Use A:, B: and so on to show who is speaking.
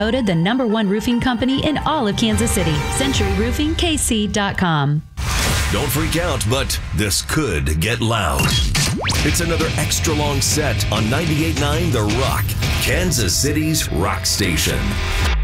A: Voted the #1 roofing company in all of Kansas City. CenturyRoofingKC.com.
B: Don't freak out, but this could get loud. It's another extra long set on 98.9 The Rock, Kansas City's rock station.